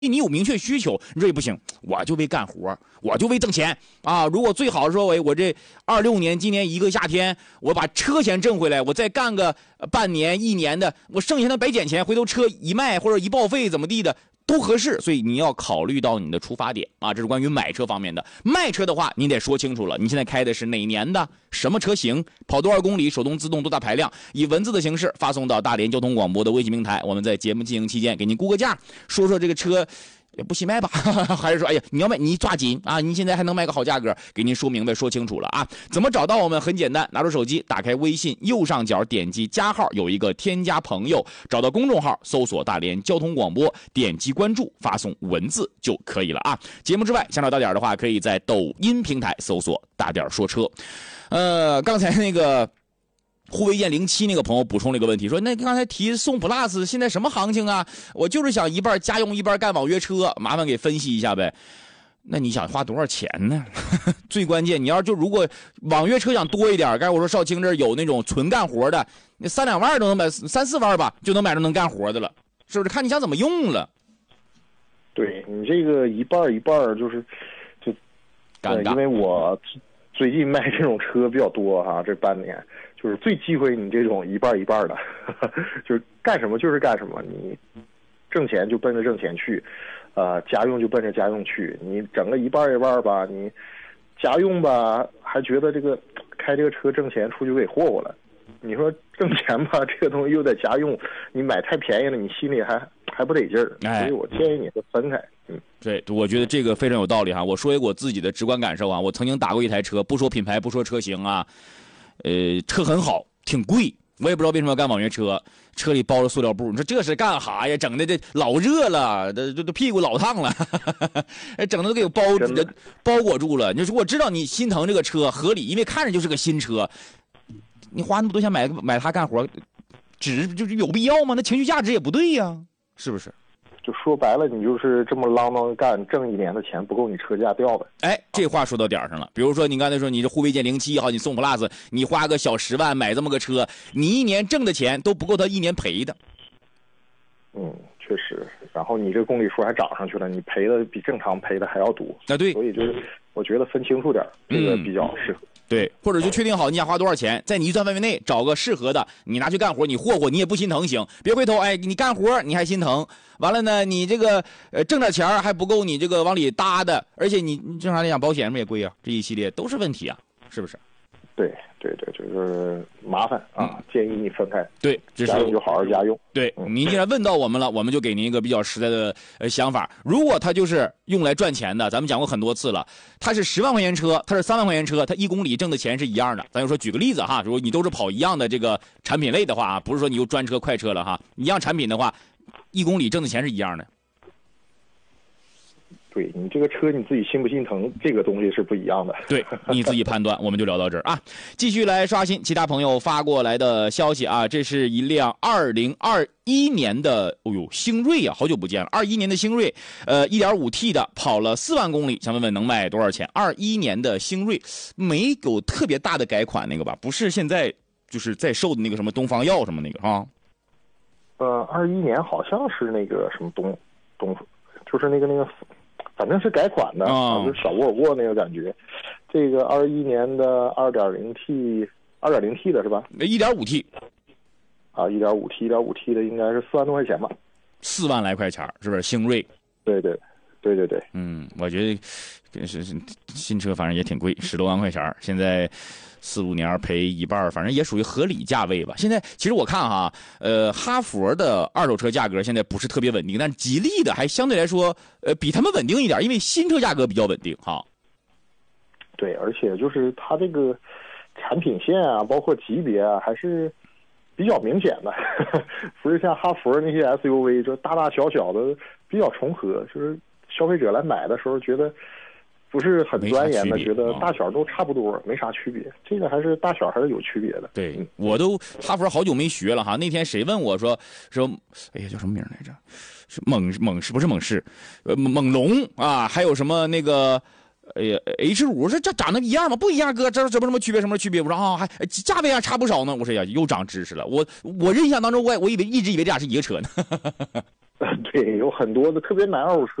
你有明确需求，你说也不行，我就为干活，我就为挣钱啊！如果最好说我这26年今年一个夏天，我把车钱挣回来，我再干个半年1年的，我剩下的白捡钱，回头车一卖或者一报废怎么地的都合适。所以你要考虑到你的出发点啊，这是关于买车方面的。卖车的话，你得说清楚了，你现在开的是哪年的，什么车型，跑多少公里，手动自动多大排量，以文字的形式发送到大连交通广播的微信平台，我们在节目进行期间给您估个价，说说这个车也不惜卖吧还是说哎呀你要卖你抓紧啊，你现在还能卖个好价格，给您说明白说清楚了啊。怎么找到我们？很简单，拿出手机打开微信右上角点击加号，有一个添加朋友，找到公众号搜索大连交通广播，点击关注，发送文字就可以了啊。节目之外想找到点的话，可以在抖音平台搜索大点说车。刚才那个护卫舰07那个朋友补充了一个问题，说那刚才提宋 plus 现在什么行情啊？我就是想一半家用一半干网约车，麻烦给分析一下呗。那你想花多少钱呢？最关键，你要就如果网约车想多一点，刚才我说少卿这有那种纯干活的，那3-2万都能买，3-4万吧就能买着能干活的了，是不是？看你想怎么用了。 对，你这个一半就是尴尬， 因为我最近卖这种车比较多哈，这半年就是最忌讳你这种一半的，就是干什么就是干什么，你挣钱就奔着挣钱去，家用就奔着家用去，你整个一半吧，你家用吧还觉得这个开这个车挣钱出去给霍霍了，你说挣钱吧这个东西又在家用，你买太便宜了，你心里还不得劲儿，所以我建议你是分开。 对，我觉得这个非常有道理哈。我说一个我自己的直观感受啊，我曾经打过一台车，不说品牌，不说车型啊，车很好，挺贵，我也不知道为什么要干网约车，车里包着塑料布，你说这是干哈呀？整的这老热了，这屁股老烫了，整的都给包裹住了。你说我知道你心疼这个车合理，因为看着就是个新车，你花那么多钱买它干活，就是有必要吗？那情绪价值也不对呀，是不是？ 就说白了，你就是这么啷当干，挣1年的钱不够你车价掉呗。 哎，这话说到点上了。比如说你刚才说你这护卫舰07也好，你宋 plus， 你花个小10万买这么个车，你1年挣的钱都不够他1年赔的。 确实。然后你这公里数还涨上去了，你赔的比正常赔的还要多。 啊，对。 所以就是我觉得分清楚点，这个比较适合。 对，或者就确定好你想花多少钱，在你预算范围内找个适合的，你拿去干活，你霍霍你也不心疼行，别回头哎你干活你还心疼，完了呢你这个挣点钱还不够你这个往里搭的，而且你正常来讲保险什么也贵啊，这一系列都是问题啊，是不是？ 对，就是麻烦啊，建议你分开。 对， 家用就好好家用。 对，您既然问到我们了，我们就给您一个比较实在的想法。如果它就是用来赚钱的，咱们讲过很多次了，它是10万块钱车，它是3万块钱车，它1公里挣的钱是一样的。咱就说举个例子哈，如果你都是跑一样的这个产品类的话啊，不是说你又专车快车了哈，一样产品的话，1公里挣的钱是一样的。 对，你这个车你自己心不心疼，这个东西是不一样的。 对，你自己判断。我们就聊到这儿啊，继续来刷新其他朋友发过来的消息啊。这是一辆2021年的，星锐啊，好久不见了。21年的星锐，1.5T 的，跑了4万公里，想问问能卖多少钱？21年的星锐没有特别大的改款那个吧？不是现在就是在售的那个什么东方耀什么那个啊 ？21年好像是那个什么东，就是那个。反正是改款的就是小沃尔沃那个感觉。这个21年的 2.0T 的是吧 ？1.5T 啊，1.5T 的应该是4万多块钱吧 ，4万来块钱，是不是？星锐， 对。 我觉得是新车，反正也挺贵，10多万块钱，现在4-5年赔一半，反正也属于合理价位吧。现在其实我看哈，哈佛的二手车价格现在不是特别稳定，但是吉利的还相对来说，比他们稳定一点，因为新车价格比较稳定哈。 对，而且就是它这个产品线啊，包括级别啊，还是比较明显的，不是像哈佛那些 SUV 就大大小小的比较重合，就是消费者来买的时候觉得不是很钻研的，觉得大小都差不多，没啥区别。这个还是大小还是有区别的。 对，我都哈佛好久没学了哈。那天谁问我说，哎呀叫什么名来着？是不是猛士？猛龙啊，还有什么那个。H5 是这长得一样吗？不一样，哥，这什么区别？什么区别？我说啊，还价位还差不少呢。我说呀，又长知识了。我印象当中，我一直以为这俩是一个车呢。 对，有很多的特别难二手车。